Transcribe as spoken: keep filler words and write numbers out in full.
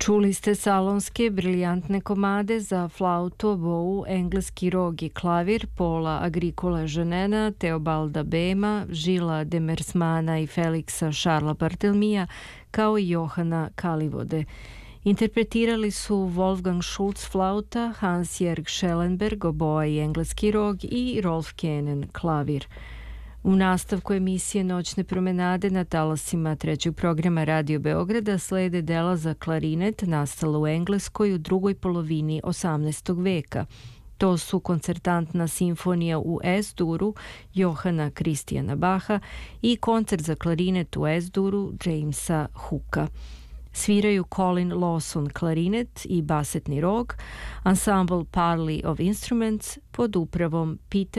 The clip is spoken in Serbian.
Čuli ste salonske briljantne komade za flautu, obou, engleski rog i klavir Paula Agricola Janena, Teobalda Bema, Žila Demersmana i Feliksa Šarla Bartelmija, kao i Johana Kalivode. Interpretirali su Wolfgang Schulz flauta, Hans-Jörg Schellenberg oboa i engleski rog i Rolf Kenen klavir. U nastavku emisije Noćne promenade na talasima trećeg programa Radio Beograda slede dela za klarinet nastala u Engleskoj u drugoj polovini osamnaestog veka. To su koncertantna simfonija u Es-duru Johana Kristijana Baha i koncert za klarinet u Es-duru Jamesa Hooka. Sviraju Colin Lawson klarinet i basetni rog, ansambl Parley of Instruments pod upravom Peter